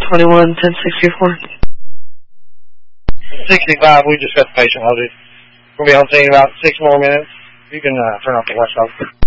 21-10-64. 65, we just got the patient loaded. We'll be on scene in about 6 more minutes. You can turn off the watchdog.